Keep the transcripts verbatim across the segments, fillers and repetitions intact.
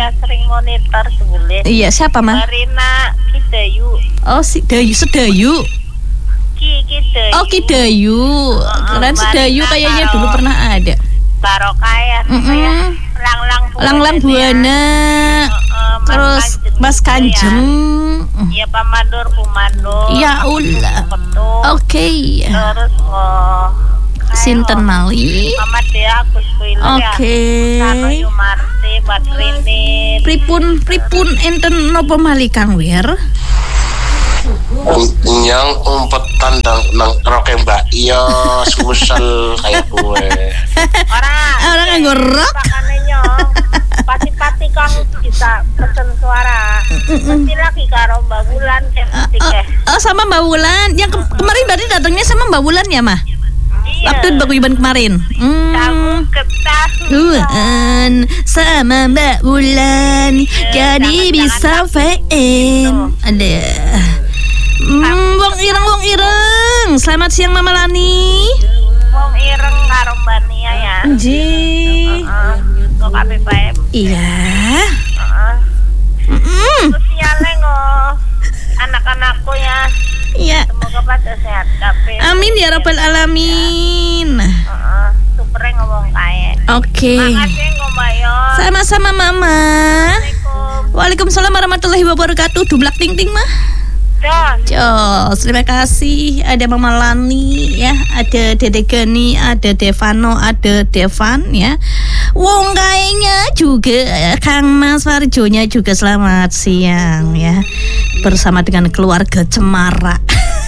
Saya sering monitor sebulan. Iya, siapa mah? Marina Kidayu. Oh, si Dayu, Sedayu. Ki Kidayu. Oh, Kidayu. Keren Sedayu kayaknya dulu pernah ada. Barokah ya. Lang-lang Lang-lang Buana. Terus Mas Kanjeng. Iya, Pak Mandur, Pumandur. Ya Allah. Oke. Terus oh Sinten Mali. Muhammad ya Gus Kuil ya. Oke. Kano Yumarti, Badrini. Pripun pripun enten napa malih Kang Wir? Yang umpetan nang nang roke Mbak Iya susel kayak gue. Ora. Ora nganggo rok. Pakane nyong. Pati-pati Kang bisa pesen suara. Mesti lagi karo Mbak Wulan teh. Oh, sama Mbak Wulan. Yang ke- kemarin berarti datangnya sama Mbak Wulan ya, Mah? Waktu Paguyuban kemarin. Hmm. Kamu ketahuan sama Mbak Wulan, jadi bisa V N. Ada. Hmm, Wong Ireng, Wong Ireng. Selamat siang Mama Lani. Wong Ireng karo Mbak Nia ya. Ji. Heeh. Kok K P P M. Iya. Heeh. Mm. Terus siale ngo anak-anakku ya. Iya. Semoga pada sehat kabeh. Amin ya rabbal alamin. Heeh. Supere ngomong kae. Oke. Makasih Mbak Yo. Sama-sama Mama. Assalamualaikum. Waalaikumsalam warahmatullahi wabarakatuh. Dublak ting ting mah. Jos. Jos, terima kasih. Ada Mama Lani ya, ada Dede Gani, ada Devano, ada Devan ya. Wong kayaknya juga Kang Mas Farjonya juga selamat siang ya. Bersama dengan keluarga Cemara.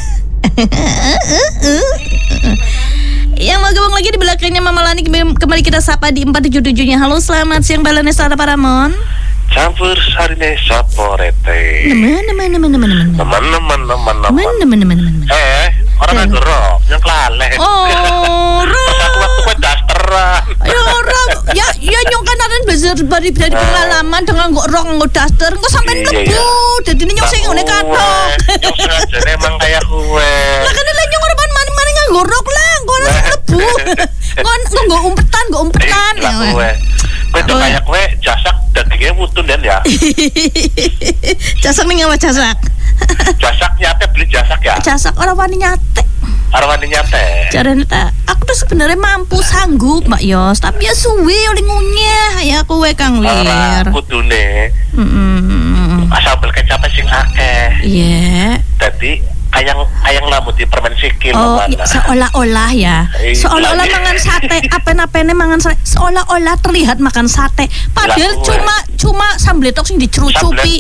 Yang mau gabung lagi di belakangnya Mama Lani, kembali kita sapa di empat tujuh tujuh-nya. Halo, selamat siang Balanesa Paramon. Campur sarine saporete. Nemen nemen nemen nemen nemen. Teman-teman teman-teman. Nemen nemen nemen nemen. Eh, orang nganggo rok, yang kelalen. Oh, Aku waktu kowe dasteran. ya orang, ya ya nyong kan ada belajar dari dari pengalaman dengan nggo rok nggo daster, engko sampean mlebu. Dadi nyong sing ngene katok. Nyong sengaja emang kayak kowe. Lah kan lha nyong ora mani-mani nganggo rok lah, engko ora mlebu. Ngon nggo umpetan, nggo umpetan. Lah kowe. Kowe tuh kayak kowe jasak dagingnya putun dan ya. Jasak ning apa jasak? Jasak nyate beli jasak ya. Jasak ora wani nyate. Ora wani nyate. Jarene ta, aku tuh sebenarnya mampu sanggup Mbak Yos, tapi ya suwe oleh ngunyah ya kowe Kang Wir. Ora kudune. Heeh. Asal bel kecap sing akeh. Iya. Dadi ayang ayang lamu di permen sikil. Oh, ya, seolah-olah ya. Eh, Seolah-olah lagi. mangan sate, apen-apene mangan sate. Seolah-olah terlihat makan sate. Padahal Lah, gue. cuma cuma sambletok sing dicerucupi.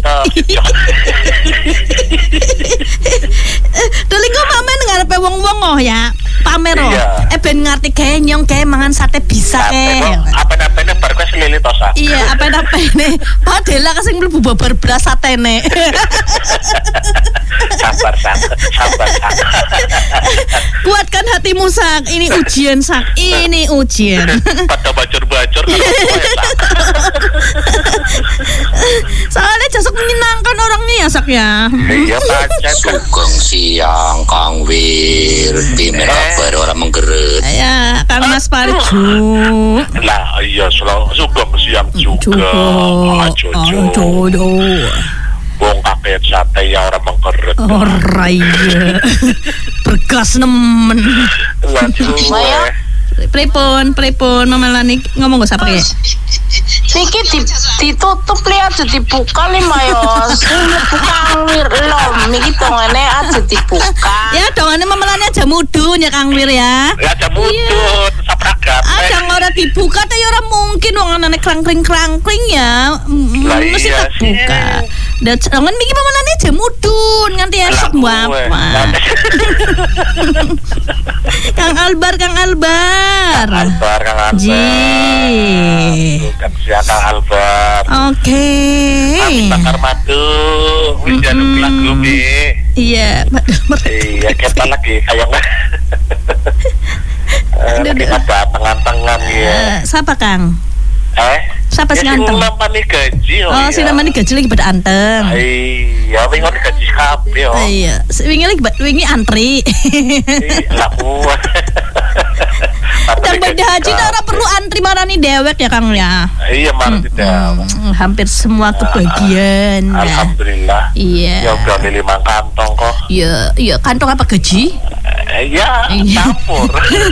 Dulu kok pamer ngarepe wong-wong oh ya. Pamer oh. Iya. Eh ben ngerti kae nyong kae mangan sate bisa kae. Apa-apane bar kowe selilit tosa. Iya, apen-apene. Padahal sing mlebu babar beras satene. Sabar sabar sabar sabar. Kuatkan hatimu Sak. Ini ujian Sak. Ini ujian. Pada bacor-bacor kalau kowe ya, Sak. Soalnya Jasak menyenangkan orangnya ya Sak ya. Iya pancen. Sugeng siang Kang Wir, tim rapper orang menggeret. Ya, Kang Mas Parjo. Lah iya selalu sugeng siang juga. Ajo Ajo. Ajo. Wong kakek sate ya orang mengkeret. Ora iya. Bergas nemen. Waduh. Pripun, pripun Mama Lani ngomong gak sapa ya? Niki ditutup lihat aja dibuka lima Yos. Kang Wir lom niki dongane aja dibuka. Ya dongane Mama Lani aja mudun ya Kang Wir ya. Ya ada mudun, sapragat. Ada ora dibuka teh ya ora mungkin wong anane krangkring-krangkring ya. Mm, Lah Mesti iya terbuka. Dan jangan miki Mama Lani aja mudun nganti esuk bapak. Kang Albar, Kang Albar. Albar, Kang Albar. Ji. Bukan siang Kang Albar. Oke. Kami bakar madu. Wis jangan Mm-mm. lagu bi. Iya, Iya, kita lagi kayak Eh, lagi ada tangan-tangan ya. Eh, siapa Kang? Eh? Siapa sing Ya, anteng? si namanya gaji. Oh, si namanya gaji lagi pada anteng. Iya, wingi gaji kabeh yo. Oh, iya, wingi lagi wingi antri. Lah kuat. Dan beda haji ora perlu antri marani dewek ya Kang ya. Iya marani dewek. Hmm, hampir semua kebagian. Alhamdulillah. Iya. Ya udah lima kantong kok. Iya, iya kantong apa gaji? Iya, campur.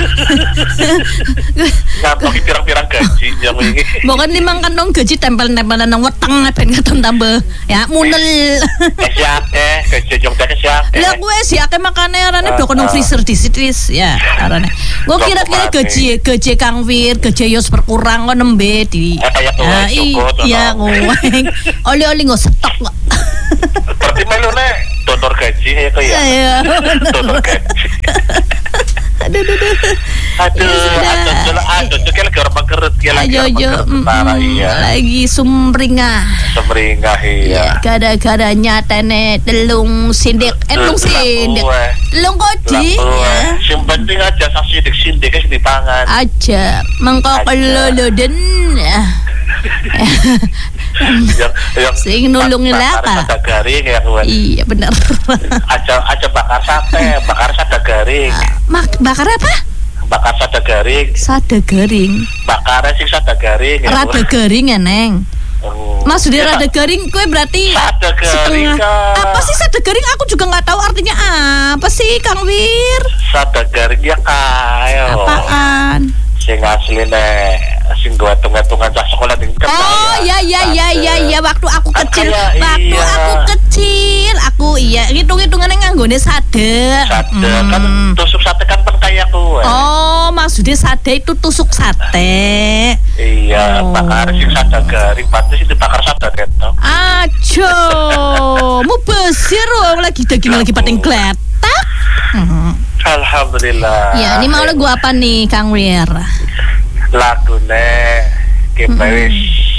Kantong pirang-pirang gaji yang ini. Bukan lima kantong gaji tempel-tempelan nang weteng ben katon tambah. Ya munel. Eh siake, gaji jongtek siake. Lah gue sih akeh makane arane blok nang freezer disit-dis ya arane. Gue kira-kira gaji gaji Kang Wir, gaji Yos berkurang kok nembe di. Eh kayak tuh cukup. Iya, ngoweng. Oli-oli nggak stok kok. Berarti melune donor gaji ya kok ya. Iya. Donor gaji. Aduh, aduh, aduh. Aduh, aduh, aduh, aduh, kayak lagi orang bangkrut, kayak lagi orang bangkrut, iya. Lagi sumringah. Sumringah, iya. Gara-gara nyatane telung sindik, eh telung sindik, telung kodi. Yang penting aja sak sindik sindik di tangan. Aja, mengkok loloden. Sing nulungi laka. Sada garing ya kawan. Iya benar. Aja aja bakar sate, bakar sada garing. Mak bakar apa? Bakar sada garing. Sada garing. Bakar sing sada garing. Rada garing ya neng. Oh. Maksudnya rada garing, kue berarti sada garing. Apa sih sada garing? Aku juga nggak tahu artinya apa sih, Kang Wir? Sada garing ya kayak. Apaan? Sing asline sing hitung-hitungan cah sekolah ning kan. Oh ya ya ya ya ya waktu aku kecil, waktu iya. aku kecil, aku iya hitung-hitungane nganggone sade. Sade hmm. Kan tusuk sate kan pen kaya kowe. Oh, maksudnya sade itu tusuk sate. Iya, oh. Bakar sing sate garing pasti sing dibakar sate ketok. Ajo, mu besir wong lagi daging lagi pating gletak. Hmm. Alhamdulillah. Ya, ini mau lagu apa nih, Kang Wir? Lagune kepewis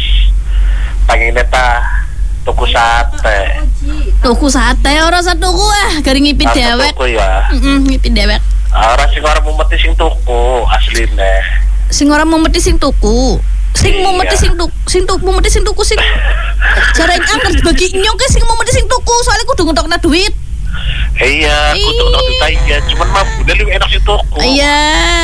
pengen ta tuku sate. Tuku sate ora usah tuku ah, garing ngipi dewek. Tuku ya. Heeh, ngipi dewek. Ora sing ora mumeti sing tuku asline. Sing ora mumeti sing tuku. Sing mumeti sing tuku, sing tuku mumeti sing tuku sing. Jarane angker bagi nyok sing mumeti sing tuku, soalnya kudu ngentokna duit. Iya, kudu nang ditanya, cuman mah udah lu enak sih toko. Iya,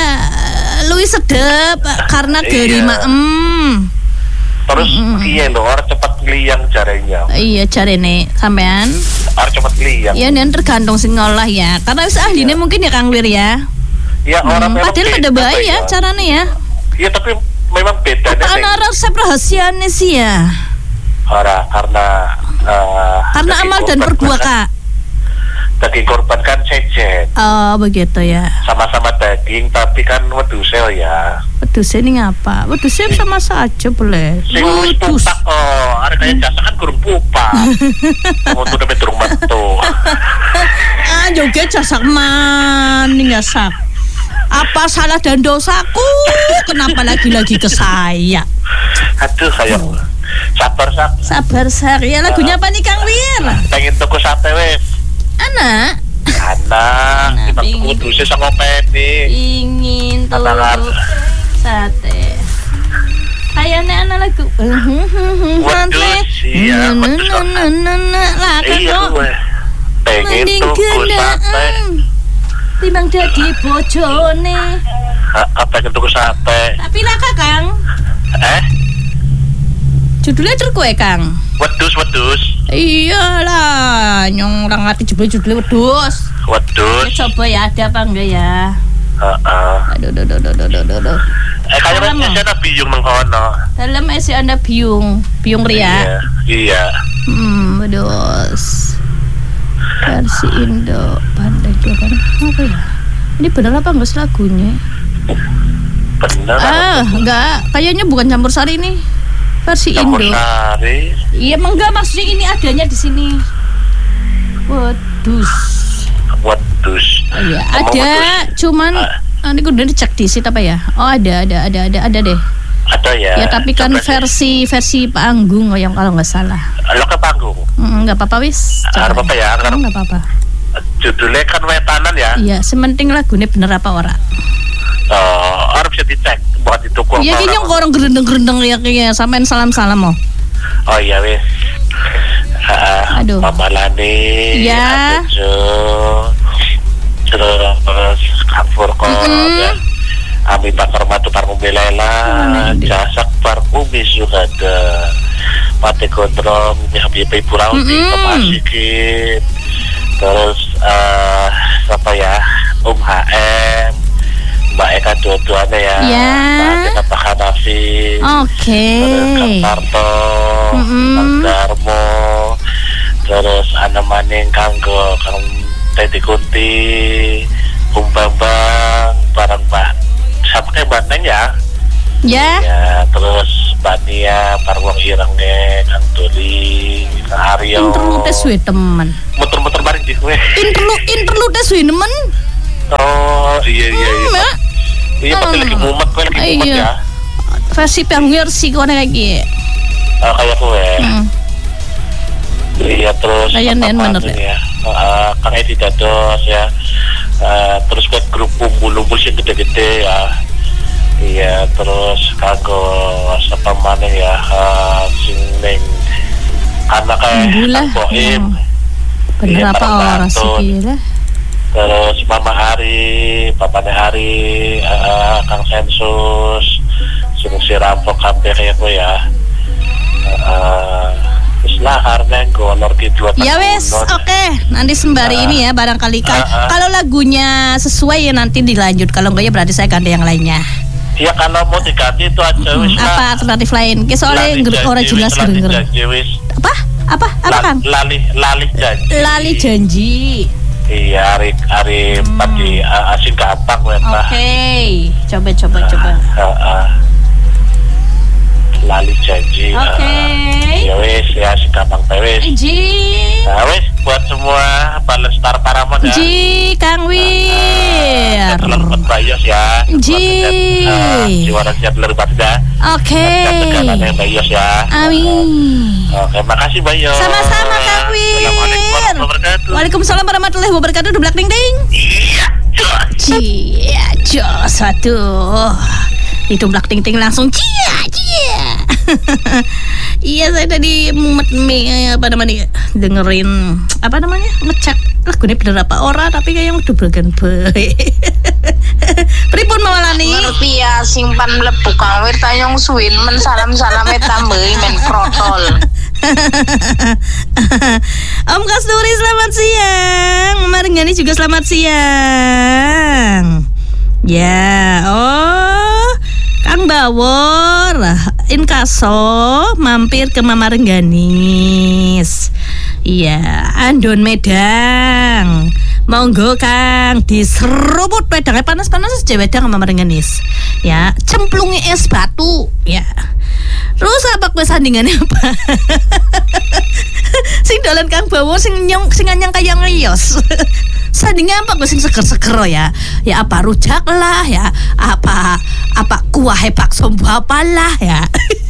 lu sedep karena geri maem. Terus iya lho, orang cepat ngeliyang caranya. Iya, carane sampean. Orang cepat ngeliyang. Iya, nen tergantung sing ngolah ya. Karena wis ahline mungkin ya Kang Wir ya. Iya, orang memang. Padahal pada baik ya carane ya. Iya, tapi memang beda deh. Ana resep rahasiane sih ya. Ora karena karena amal dan perbuatan. Daging korban kan sejet. Oh begitu ya. Sama-sama daging tapi kan wedusnya ya. Wedusnya ini ngapa? Wedusnya sama saja boleh. Sing wis pupak oh, ada kayak jasa kan kurang pupak. Kamu tuh udah turun metu. Ah juga jasa maning ya sak. Apa salah dan dosaku? Kenapa lagi-lagi ke saya? Aduh sayang. Sabar sak. Sabar sak. Ya lagunya apa nih Kang Wir? Pengen tuku sate wes. Anak anak kita kudusnya sama peni ingin tuh sate kayaknya anak lagu wedus iya wedus iya gue pengen tuku sate timbang jadi bojone apa yang tuku sate tapi lah Kang eh judulnya terkue Kang wedus wedus iyalah nyong orang ngerti judul judulnya wedus wedus ya, coba ya ada apa enggak ya heeh uh, uh. aduh aduh aduh aduh aduh aduh eh kayaknya masih ada biung mengkono dalam masih ada biung biung ria iya iya hmm wedus versi Indo pandai juga apa ya ini benar apa enggak lagunya benar ah enggak kayaknya bukan campur sari ini versi campur Indo. Sari. Iya, enggak maksudnya ini adanya di sini. Wedus. Wedus. Oh, iya, ada, wedus. Cuman ah. Ini udah dicek di situ apa ya? Oh, ada, ada, ada, ada, ada deh. Ada ya. Ya, tapi kan coba versi sih. versi panggung yang kalau nggak salah. Lo ke panggung? Enggak apa-apa wis. Enggak apa-apa ya, kan. Enggak apa-apa. Judulnya kan wetanan ya. Iya, sementing lagunya bener apa ora. Oh, harus bisa dicek buat itu kok. Iya, kayaknya orang gerendeng-gerendeng ya kayaknya sampean salam-salam mau. Oh iya wis. Uh, Aduh. Mama Lani. Iya. Terus terus Kafur kok. Mm-hmm. Ami bakar matu par umbelela, jasak par umi suhada, mati kontrol, umi habi ibu raudi, kepasikin, terus uh, apa ya, Om H M, Mbak Eka dua-duanya ya, ya. Mbak Eka Pak Hanafi, oke, terus Kang Tarto, Mm-mm. Kang Darmo, terus Ana Maning, Kanggo, Kang Teddy Kunti, Om Bambang, barang Mbak, sama kayak Mbak Neng ya, ya, ya, terus Mbak Nia, Parwang Irangnya, Kang Doli, Kang Aryo, interlude suwe temen, muter-muter bareng di kue. interlu interlude suwe nemen, Oh iya iya iya. Hmm, ya. Iya pasti Hmm. lagi mumet, kue lagi mumet Iya. ya. versi penguir sih kau lagi, Ah, kayak kue. hmm. Iya terus. Kayak apa Nen bener ini ya. ya. Ah, Kang Edi Dados ya. Ah, terus buat grup umbul-umbul sih gede-gede ya. Iya terus kanggo siapa mana ya, ah, sing neng anak kayak Umbulah. Kang Boim. Hmm. Bener Iya, apa bareng orang sih Bantun. gila? Terus Mama Ari, Papanya Ari, uh, Kang Sensus, sing si rampok kabeh kayak gue ya. Uh, terus lah karena golor di dua Ya wes, oke. Nanti sembari Ah. ini ya barangkali kan. Ah, ah. Kalau lagunya sesuai ya nanti dilanjut. Kalau enggak ya berarti saya ganti yang lainnya. Ya kalau mau diganti itu aja Hmm, wis lah. apa alternatif lain? Ki soalnya Lali ger- janji orang wis, jelas lali denger. janji wis. Apa? Apa? Apa La- kan? Lali lali janji. Lali janji. Iya, hari hari Hmm. pagi uh, asin gampang wes Oke, lah. coba coba coba. Uh, uh, lali janji. Oke. uh, ya wes ya asin gampang teh wes. Ji, Nah, wes buat semua balen star Paramount ya. Ji, Kang Wir. Selamat Bayos ya. Ji. Juara siap lerbat ya. Oke. Segalanya Bayos ya. Amin. Oke, makasih Bayos. Sama-sama Kang Wir. Assalamualaikum warahmatullahi wabarakatuh. Waalaikumsalam warahmatullahi wabarakatuh. Dublak ding ding. Iya, jos. Cia, jos, aduh. Ditumblak ting ting langsung cia, cia. Iya, saya tadi mumet me, apa namanya dengerin apa namanya ngecek lagunya bener apa ora tapi kayak udah bergen bae. Pripun mawalani? Ngerti ya simpan mlebu Kang Wir tayong suwin men salam-salame tambahi men protol. Om Kasturi selamat siang. Maringgani juga selamat siang. Ya, oh Kang Bawor Inkaso mampir ke Mama Rengganis. Iya, Andon Medang. Monggo Kang diseruput wedangnya panas-panas aja wedang sama Mama Rengganis. Ya, cemplungi es batu. Ya. Terus apa kue sandingannya apa? Sing dolan Kang Bawor sing nyong sing anyang kaya ngeyos. Sandingnya apa gue sing seger-seger ya? Ya apa rujak lah ya? Apa apa kuah bakso apalah ya?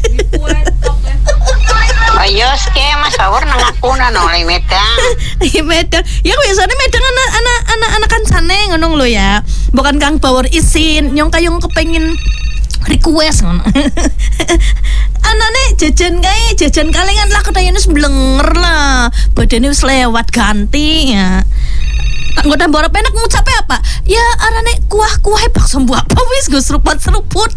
Ayos ke Mas Bawor nang aku nang oleh Medang. Iya Medang. Ya biasanya Medang anak-anak anak-anak kan sana ngono lho ya. Bukan Kang Bawor isin, nyong kayong kepengin request ngono. Anane jajan kae jajan kalengan lah ketayane wis blenger lah. Badane wis lewat ganti ya. Kanggo tambah ora penak ngucape apa? Ya arane kuah-kuah bakso mbok apa wis go seruput-seruput.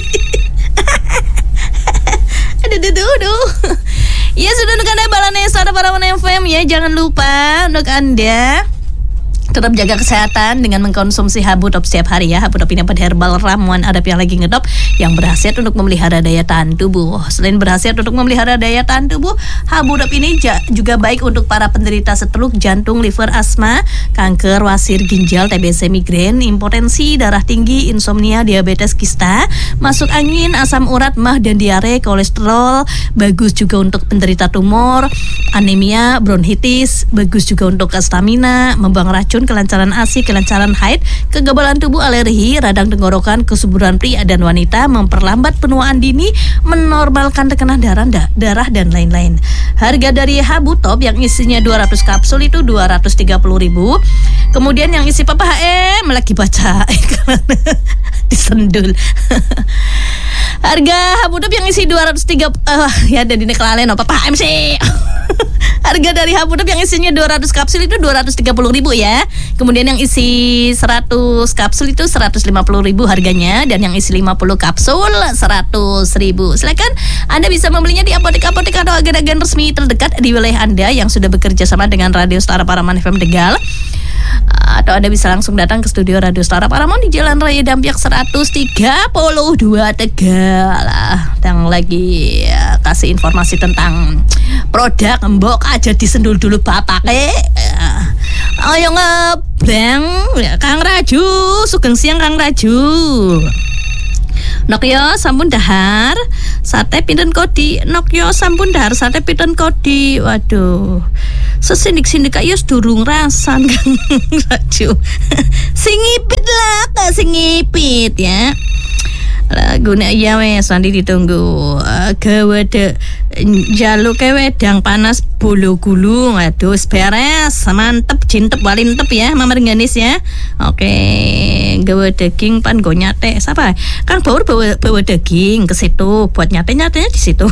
Aduh aduh aduh. Ya sudah untuk Anda Balanesa ada Paramount F M ya. Jangan lupa untuk Anda tetap jaga kesehatan dengan mengkonsumsi Habudop setiap hari ya. Habudop ini obat herbal ramuan adap yang lagi ngedop yang berkhasiat untuk memelihara daya tahan tubuh. Selain berkhasiat untuk memelihara daya tahan tubuh, Habudop ini ja- juga baik untuk para penderita stroke, jantung, liver, asma, kanker, wasir, ginjal, T B C, migrain, impotensi, darah tinggi, insomnia, diabetes kista, masuk angin, asam urat, mah dan diare, kolesterol. Bagus juga untuk penderita tumor, anemia, bronkitis. Bagus juga untuk stamina, membuang racun, kelancaran A S I, kelancaran haid, kegebalan tubuh, alergi, radang tenggorokan, kesuburan pria dan wanita, memperlambat penuaan dini, menormalkan tekanan darah, da- darah dan lain-lain. Harga dari Habutop yang isinya dua ratus kapsul itu dua ratus tiga puluh ribu. Kemudian yang isi Papa H M lagi baca disendul. Harga Habutop yang isi dua ratus tiga uh, ya ada di kelalen Papa H M sih. Harga dari Hapudep yang isinya dua ratus kapsul itu dua ratus tiga puluh ribu ya. Kemudian yang isi seratus kapsul itu seratus lima puluh ribu harganya. Dan yang isi lima puluh kapsul seratus ribu. Silakan Anda bisa membelinya di apotek-apotek atau agen-agen resmi terdekat di wilayah Anda yang sudah bekerja sama dengan Radio Setara Paraman F M Tegal. Atau Anda bisa langsung datang ke studio Radio Setara Paramount di Jalan Raya Dampyak seratus tiga puluh dua Tegal lah. Yang lagi ya, kasih informasi tentang produk mbok aja disendul dulu bapak eh. Ayo ngebang ya, Kang Raju, sugeng siang Kang Raju. Nokyo sampun dahar sate pinten kodi. Nokyo sampun dahar sate pinten kodi. Waduh, sesindik-sindik ayo durung rasan Kang Raju. Sing ngipit lah, tak sing ngipit ya. Lagune iya wes nanti ditunggu. Uh, gawe de jaluk ke wedang panas bulu gulung. Aduh beres mantep jintep walintep ya Mama Rengganis ya. Oke, gawe daging pan go nyate. Siapa? Kang Baur bawa bawa daging ke situ buat nyate-nyatenya di situ.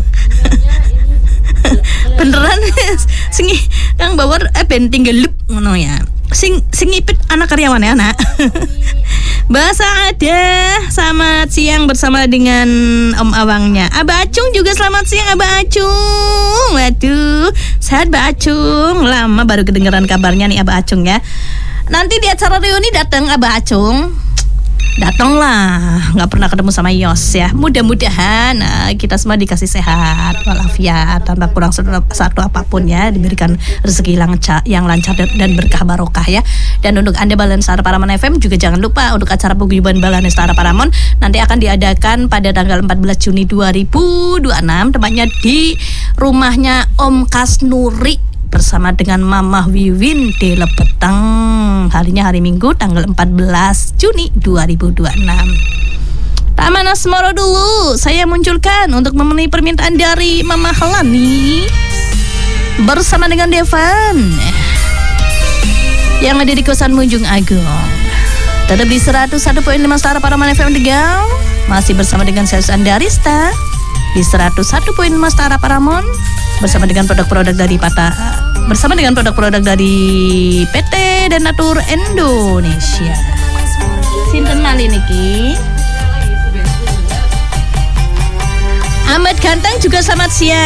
Beneran sing Kang Baur eh ben tinggal ngono ya. Sing sing ngipit anak karyawan ya nak. Bahasa ada. Selamat siang bersama dengan Om Awangnya. Abah Acung juga selamat siang Abah Acung. Waduh, sehat Abah Acung. Lama baru kedengeran kabarnya nih Abah Acung ya. Nanti di acara reuni datang Abah Acung. Datanglah, nggak pernah ketemu sama Yos ya. Mudah-mudahan uh, kita semua dikasih sehat walafiat tanpa kurang satu, satu apapun ya, diberikan rezeki lancar, yang lancar dan, dan berkah barokah ya. Dan untuk Anda Balan Setara Paramount F M juga jangan lupa untuk acara paguyuban Balan Setara Paramount nanti akan diadakan pada tanggal empat belas Juni dua ribu dua puluh enam, tepatnya di rumahnya Om Kasnuri bersama dengan Mamah Wiwin di Lepetang. Harinya hari Minggu tanggal empat belas Juni dua ribu dua puluh enam. Taman Asmoro dulu saya munculkan untuk memenuhi permintaan dari Mama Helani bersama dengan Devan yang ada di kosan Munjung Agung. Tetap di seratus satu koma lima Setara Paramount F M Tegal. Masih bersama dengan Sales Andarista di seratus satu koma lima Setara Paramount bersama dengan produk-produk dari Pata bersama dengan produk-produk dari P T Denatur Indonesia. Sinten mali niki? Ahmad Ganteng juga selamat siang.